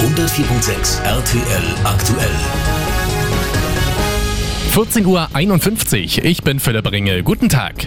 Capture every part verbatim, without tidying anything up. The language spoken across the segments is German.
hundertvier Komma sechs R T L aktuell. vierzehn Uhr einundfünfzig, ich bin Philipp Ringel. Guten Tag.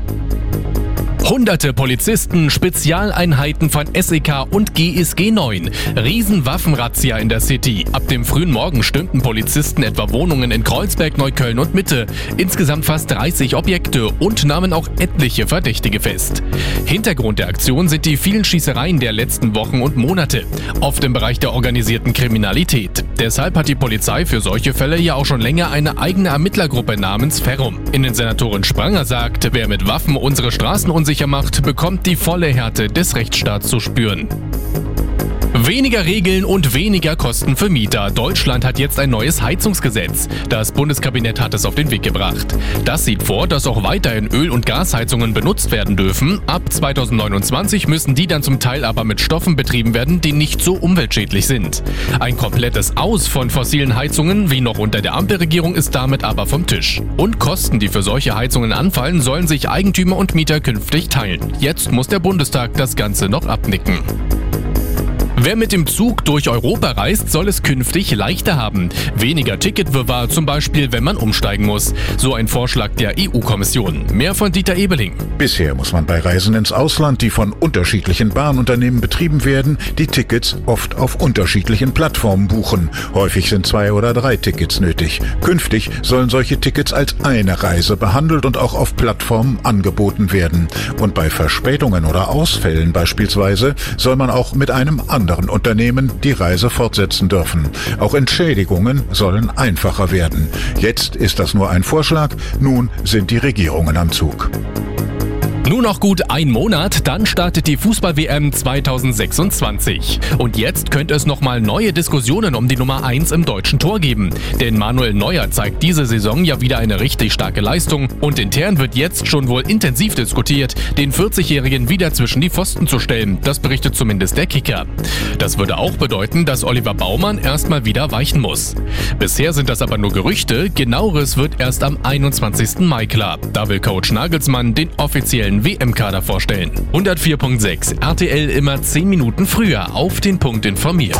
Hunderte Polizisten, Spezialeinheiten von S E K und G S G neun. Riesenwaffenrazzia in der City. Ab dem frühen Morgen stürmten Polizisten etwa Wohnungen in Kreuzberg, Neukölln und Mitte. Insgesamt fast dreißig Objekte und nahmen auch etliche Verdächtige fest. Hintergrund der Aktion sind die vielen Schießereien der letzten Wochen und Monate. Oft im Bereich der organisierten Kriminalität. Deshalb hat die Polizei für solche Fälle ja auch schon länger eine eigene Ermittlergruppe namens Ferrum. Innensenatorin Spranger sagt, wer mit Waffen unsere Straßen unsicher macht, bekommt die volle Härte des Rechtsstaats zu spüren. Weniger Regeln und weniger Kosten für Mieter. Deutschland hat jetzt ein neues Heizungsgesetz. Das Bundeskabinett hat es auf den Weg gebracht. Das sieht vor, dass auch weiterhin Öl- und Gasheizungen benutzt werden dürfen. Ab zweitausendneunundzwanzig müssen die dann zum Teil aber mit Stoffen betrieben werden, die nicht so umweltschädlich sind. Ein komplettes Aus von fossilen Heizungen, wie noch unter der Ampelregierung, ist damit aber vom Tisch. Und Kosten, die für solche Heizungen anfallen, sollen sich Eigentümer und Mieter künftig teilen. Jetzt muss der Bundestag das Ganze noch abnicken. Wer mit dem Zug durch Europa reist, soll es künftig leichter haben. Weniger Ticketwirrwarr, zum Beispiel, wenn man umsteigen muss. So ein Vorschlag der E U-Kommission. Mehr von Dieter Ebeling. Bisher muss man bei Reisen ins Ausland, die von unterschiedlichen Bahnunternehmen betrieben werden, die Tickets oft auf unterschiedlichen Plattformen buchen. Häufig sind zwei oder drei Tickets nötig. Künftig sollen solche Tickets als eine Reise behandelt und auch auf Plattformen angeboten werden. Und bei Verspätungen oder Ausfällen beispielsweise soll man auch mit einem anderen Unternehmen die Reise fortsetzen dürfen. Auch Entschädigungen sollen einfacher werden. Jetzt ist das nur ein Vorschlag, nun sind die Regierungen am Zug. Nur noch gut ein Monat, dann startet die Fußball-W M zweitausendsechsundzwanzig. Und jetzt könnte es nochmal neue Diskussionen um die Nummer eins im deutschen Tor geben. Denn Manuel Neuer zeigt diese Saison ja wieder eine richtig starke Leistung. Und intern wird jetzt schon wohl intensiv diskutiert, den vierzigjährigen wieder zwischen die Pfosten zu stellen. Das berichtet zumindest der Kicker. Das würde auch bedeuten, dass Oliver Baumann erstmal wieder weichen muss. Bisher sind das aber nur Gerüchte. Genaueres wird erst am einundzwanzigsten Mai klar. Da will Coach Nagelsmann den offiziellen W M-Kader vorstellen. hundertvier Komma sechs R T L immer zehn Minuten früher auf den Punkt informiert.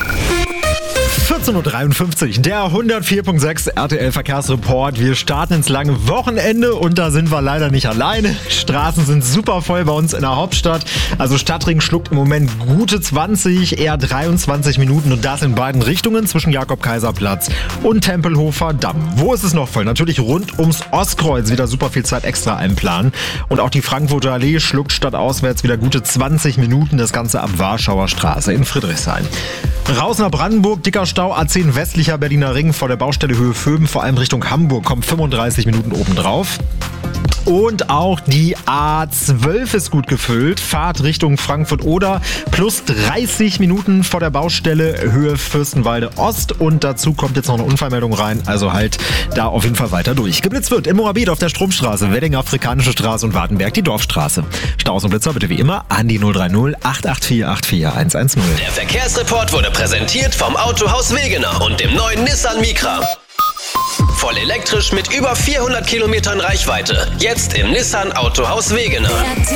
vierzehn Uhr dreiundfünfzig, der hundertvier Komma sechs R T L Verkehrsreport. Wir starten ins lange Wochenende und da sind wir leider nicht alleine. Straßen sind super voll bei uns in der Hauptstadt. Also Stadtring schluckt im Moment gute zwanzig, eher dreiundzwanzig Minuten und das in beiden Richtungen zwischen Jakob-Kaiser-Platz und Tempelhofer Damm. Wo ist es noch voll? Natürlich rund ums Ostkreuz wieder super viel Zeit extra einplanen. Und auch die Frankfurter Allee schluckt stadtauswärts wieder gute zwanzig Minuten. Das Ganze ab Warschauer Straße in Friedrichshain. Raus nach Brandenburg, dicker Stau, A zehn westlicher Berliner Ring vor der Baustelle Höhe Föben, vor allem Richtung Hamburg, kommt fünfunddreißig Minuten obendrauf. Und auch die A zwölf ist gut gefüllt, Fahrt Richtung Frankfurt-Oder, plus dreißig Minuten vor der Baustelle Höhe Fürstenwalde Ost. Und dazu kommt jetzt noch eine Unfallmeldung rein, also halt da auf jeden Fall weiter durch. Geblitzt wird in Moabit auf der Stromstraße, Wedding Afrikanische Straße und Wartenberg die Dorfstraße. Staus und Blitzer bitte wie immer an die null drei null acht acht vier acht vier eins eins null. Der Verkehrsreport wurde präsentiert vom Autohaus Wegener und dem neuen Nissan Micra. Voll elektrisch mit über vierhundert Kilometern Reichweite. Jetzt im Nissan Autohaus Wegener.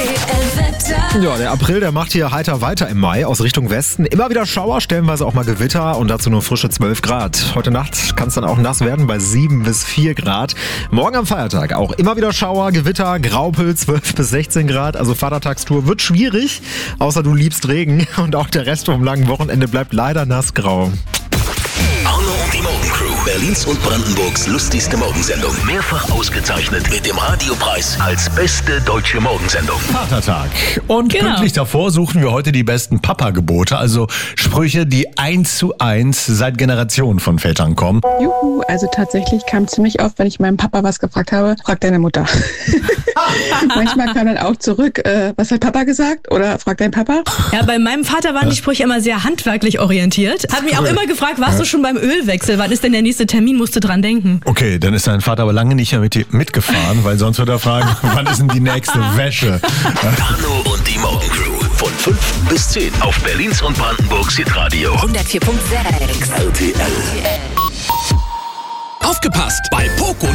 Ja, der April, der macht hier heiter weiter im Mai aus Richtung Westen. Immer wieder Schauer, stellenweise auch mal Gewitter und dazu nur frische zwölf Grad. Heute Nacht kann es dann auch nass werden bei sieben bis vier Grad. Morgen am Feiertag auch immer wieder Schauer, Gewitter, Graupel, zwölf bis sechzehn Grad. Also Vatertagstour wird schwierig, außer du liebst Regen. Und auch der Rest vom langen Wochenende bleibt leider nassgrau. Arno und die Morgencrew. Berlins und Brandenburgs lustigste Morgensendung. Mehrfach ausgezeichnet mit dem Radiopreis als beste deutsche Morgensendung. Vatertag. Und Genau. pünktlich davor suchen wir heute die besten Papa-Gebote, also Sprüche, die eins zu eins seit Generationen von Vätern kommen. Juhu, also tatsächlich kam ziemlich oft, wenn ich meinem Papa was gefragt habe, frag deine Mutter. Manchmal kam dann auch zurück, äh, was hat Papa gesagt? Oder frag dein Papa. Ja, bei meinem Vater waren die Sprüche immer sehr handwerklich orientiert. Hat mich auch immer gefragt, warst du schon beim Ölwechsel? Wann ist denn der nächste Termin? Musst du dran denken. Okay, dann ist dein Vater aber lange nicht mehr mit dir mitgefahren, weil sonst wird er fragen, wann ist denn die nächste Wäsche? Arno und die Morgencrew. Von fünf bis zehn auf Berlins und Brandenburgs Hitradio. hundertvier Komma sechs R T L. Aufgepasst! Bei Poco